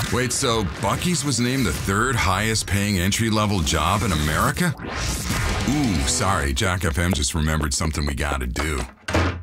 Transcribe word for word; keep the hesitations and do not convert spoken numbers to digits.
Wait, so Buc-ee's was named the third highest paying entry-level job in America? Ooh, sorry, Jack F M just remembered something we gotta do.